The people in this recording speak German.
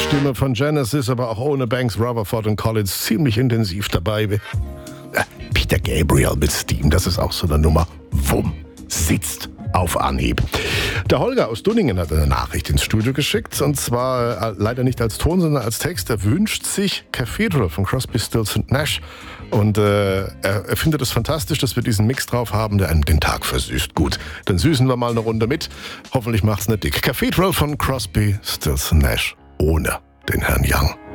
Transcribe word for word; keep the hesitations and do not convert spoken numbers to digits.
Stimme von Genesis, aber auch ohne Banks, Rutherford und Collins ziemlich intensiv dabei. Äh, Peter Gabriel mit Steam, das ist auch so eine Nummer. Wumm, sitzt auf Anhieb. Der Holger aus Dunningen hat eine Nachricht ins Studio geschickt, und zwar äh, leider nicht als Ton, sondern als Text. Er wünscht sich Cathedral von Crosby, Stills und Nash. Und äh, er, er findet es fantastisch, dass wir diesen Mix drauf haben, der einem den Tag versüßt. Gut, dann süßen wir mal eine Runde mit. Hoffentlich macht's nicht dick. Cathedral von Crosby, Stills und Nash ohne den Herrn Young.